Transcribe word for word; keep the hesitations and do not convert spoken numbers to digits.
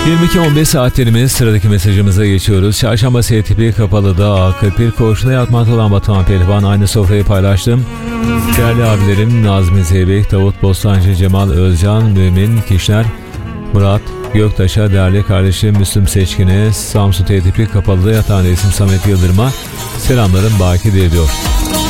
yirmi iki on beş saatlerimiz, sıradaki mesajımıza geçiyoruz. Çarşamba S tipi Kapalı'da A kırk bir koğuşuna yatmakta olan Batuhan Pehlivan, aynı sofrayı paylaştım. Değerli abilerim Nazmi Zeybek, Davut Bostancı, Cemal Özcan, Mümin Kişner, Murat Göktaş'a, değerli kardeşim Müslüm Seçkin'e, Samsun S tipi Kapalı'da yatan isim Samet Yıldırım'a selamlarım bakidir diyor.